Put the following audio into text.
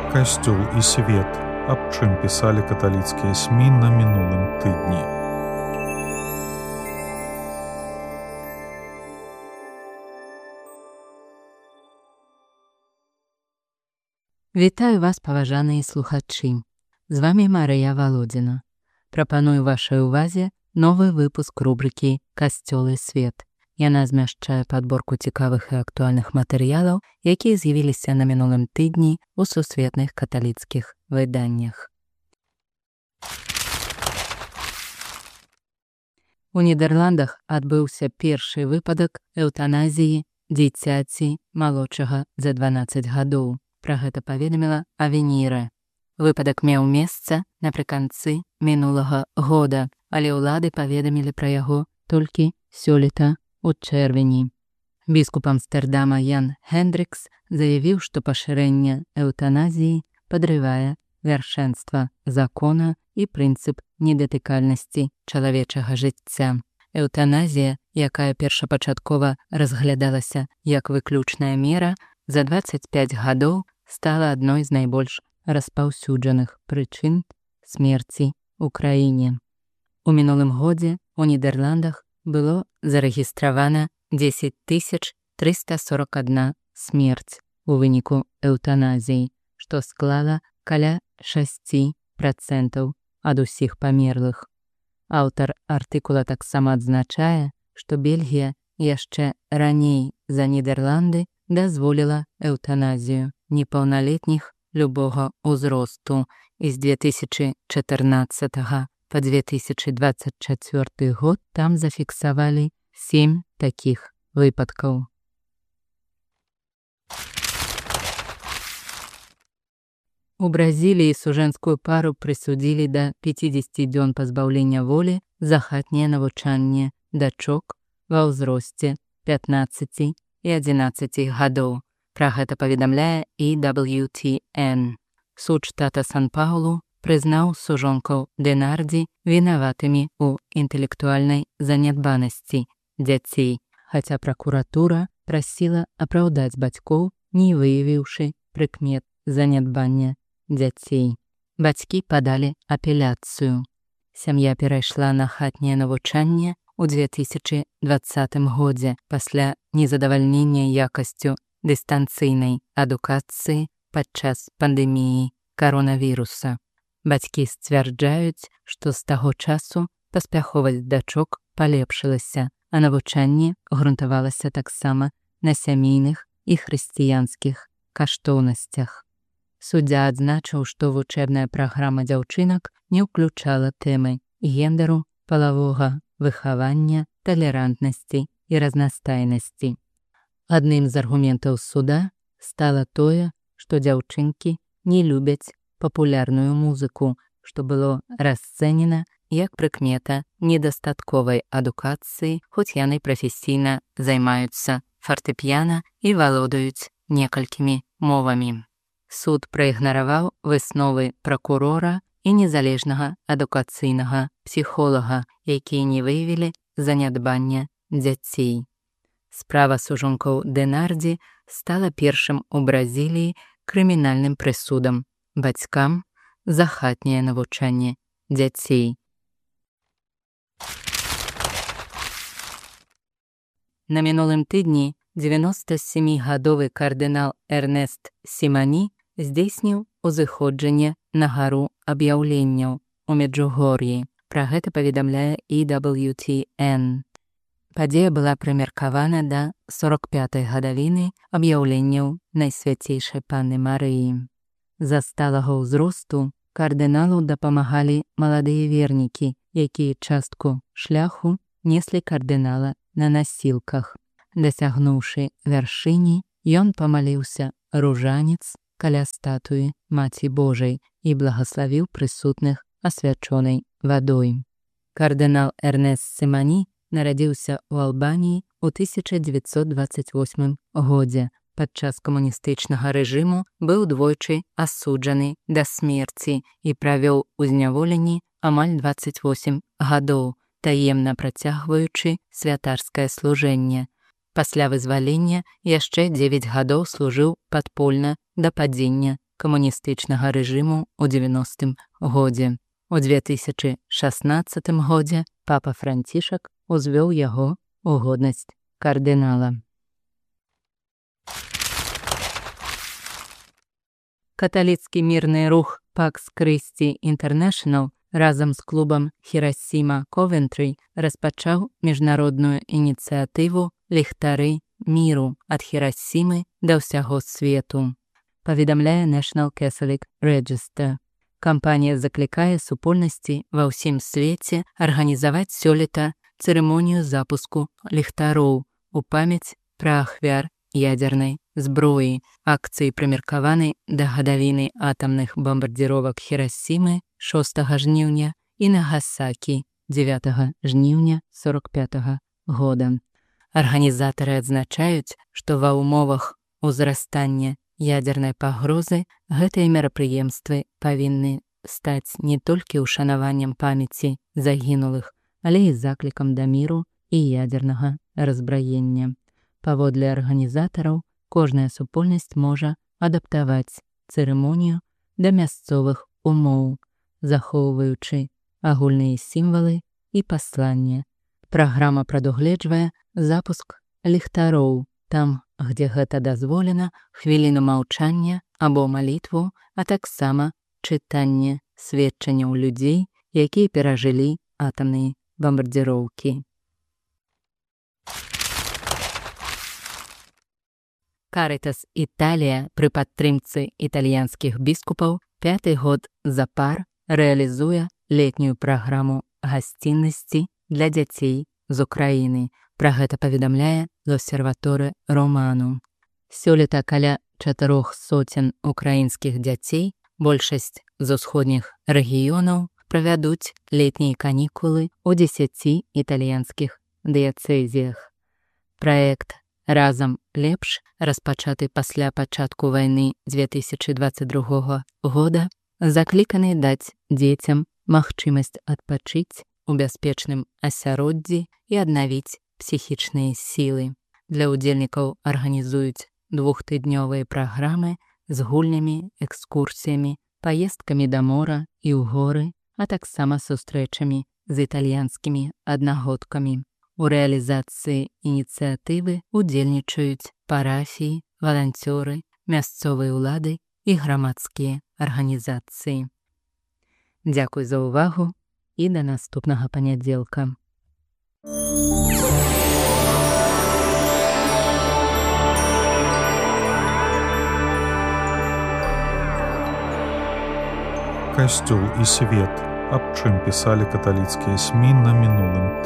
Касцёл і свет. Аб чым пісалі каталіцкія СМІ на мінулым тыдні. Вітаю вас, паважаныя слухачы. З вами Марыя Валодзіна. Прапаную вашай увазе новы выпуск рубрыкі «Касцёл і свет». Яна змяшчае падборку цікавых і актуальных матэрыялаў, якія з'явіліся на мінулым тыдні ў сусветных каталіцкіх выданнях. У Нідерландах адбыўся першы выпадак эўтаназіі дзіцяці малодшага за 12 гадоў. Пра гэта паведаміла Авенірэ. Выпадак меў месца напрыканцы мінулага года, але ўлады паведамілі пра яго толькі сёлета у чэрвені. Біскуп Амстэрдама Ян Хендрікс заявіў, што пашырэнне эўтаназіі падрывае вяршэнства закона і прынцып недатыкальнасці чалавечага жыцця. Эўтаназія, якая першапачаткова разглядалася як выключная мера, за 25 гадоў стала адной з найбольш распаўсюджаных прычын смерці ў краіне. У мінулым годзе ў Нідерландах было зарэгістравана 10 341 смерць у выніку эўтаназіі, што склала каля 6% ад усіх памерлых. Аўтар артыкула таксама адзначае, што Бельгія яшчэ раней за Нідерланды дазволіла эўтаназію непаўналетніх любога ўзросту, і з 2014 па 2024 год там зафіксавалі 7 такіх выпадкаў. У Бразіліі сужэнскую пару прысудзілі да 50 дзён пазбаўлення волі за хатняе навучанне дачок ва ўзросце 15 і 11 гадоў. Пра гэта паведамляе EWTN. Суд штата Сан-Паулу прызнаў сужонкаў Денардзі вінаватымі ў інтэлектуальнай занядбанасці дзяцей, хаця пракуратура прасіла апраўдаць бацькоў, не выявіўшы прыкмет занядбання дзяцей. Бацькі падалі апеляцыю. Сям'я перайшла на хатняе навучанне ў 2020 годзе пасля незадавальнення якасцю дыстанцыйнай адукацыі падчас пандэміі каронавіруса. Бацькі сцвярджаюць, што з таго часу паспяховасць дачок палепшылася, а навучанне грунтавалася таксама на сямейных і хрысціянскіх каштоўнасцях. Суддзя адзначыў, што вучэбная праграма дзяўчынак не ўключала тэмы гендеру, палавога выхавання, талерантнасці і разнастайнасці. Адным з аргументаў суда стала тое, што дзяўчынкі не любяць папулярную музыку, што было расцэнена як прыкмета недастатковай адукацыі, хоць яны прафесійна займаюцца фартэпіяна і валодаюць некалькімі мовамі. Суд праігнараваў высновы пракурора і незалежнага адукацыйнага псіхолага, якія не выявілі занядбання дзяцей. Справа сужонкаў Денардзі стала першым у Бразіліі крымінальным прысудам бацькам за хатняе навучанне дзяцей. На мінулым тыдні 97-гадовы кардынал Эрнест Сімані здзейсніў узыходжанне на гару аб'яўленняў у Меджугор'і. Пра гэта паведамляе EWTN. Падзея была прымеркавана да 45-й гадавіны аб'яўленняў Найсвяцейшай Панны Марыі. З-за сталага ўзросту кардыналу дапамагалі маладыя вернікі, якія частку шляху неслі кардынала на насілках. Дасягнуўшы вяршыні, ён памаліўся ружанец каля статуі Маці Божай і благаславіў прысутных асвячонай вадой. Кардынал Эрнест Сімані нарадзіўся ў Албаніі ў 1928 годзе. Падчас камуністычнага рэжыму быў двойчы асуджаны да смерці і правёў у зняволенні амаль 28 гадоў, таемна працягваючы святарскае служэнне. Пасля вызвалення яшчэ 9 гадоў служыў падпольна да падзення камуністычнага рэжыму ў 90-м годзе. У 2016 годзе папа Францішак узвёў яго ў годнасць кардынала. Каталіцкі мірны рух Pax Christi International разам з клубам Хірасіма Ковентры распачаў міжнародную ініцыятыву «Ліхтары міру» ад Хірасімы да ўсяго свету. Паведамляе National Catholic Register. Кампанія заклікае супольнасці ва ўсім свеце арганізаваць сёлета цырымонію запуску ліхтароў у памяць пра ахвяр ядзернай зброі. Акцыі прымеркаваны да гадавіны атамных бамбардзіровак Хірасімы 6 жніўня і Нагасакі 9 жніўня 45 года. Арганізатары адзначаюць, што ва ўмовах узрастання ядзернай пагрозы гэтыя мерапрыемствы павінны стаць не толькі ўшанаваннем памяці загінулых, але і заклікам да міру і ядзернага разбраення. Паводле арганізатараў, кожная супольнасць можа адаптаваць цырымонію да мясцовых умоў, захоўваючы агульныя сімвалы і пасланне. Праграма прадугледжвае запуск ліхтароў там, где гэта дазволена, хвіліну маўчання або малітву, а таксама чытанне сведчанняў людзей, якія перажылі атамныя бамбардзіроўкі. Карытас Італія пры падтрымцы італьянскіх біскупаў 5-й год запар рэалізуе летнюю праграму гасціннасці для дзяцей з Украіны. Пра гэта паведамляе L'Osservatore Romano. Сёлета каля 400 украінскіх дзяцей, большасць з усходніх рэгіёнаў, правядуць летнія канікулы ў 10 італьянскіх дыяцэзіях. Праект «Разам лепш», распачаты пасля пачатку вайны 2022 года, закліканы даць дзецям магчымасць адпачыць у бяспечным асяроддзі і аднавіць псіхічныя сілы. Для ўдзельнікаў арганізуюць 2-тыднёвыя праграмы з гульнямі, экскурсіямі, паездкамі да мора і ў горы, а таксама сустрэчамі з італьянскімі аднагодкамі. У рэалізацыі ініцыятывы ўдзельнічаюць парафіі, валанцёры, мясцовыя ўлады і грамадскія арганізацыі. Дзякуй за ўвагу і да наступнага панядзелка. Касцёл і свет. Аб чым пісалі каталіцкія СМІ на мінулым